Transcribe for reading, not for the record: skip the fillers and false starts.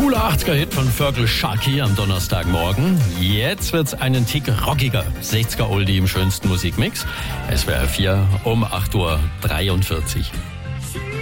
Cooler 80er-Hit von Fergal Sharkey am Donnerstagmorgen. Jetzt wird's einen Tick rockiger. 60er Oldie im schönsten Musikmix. SWR 4 um 8:43 Uhr.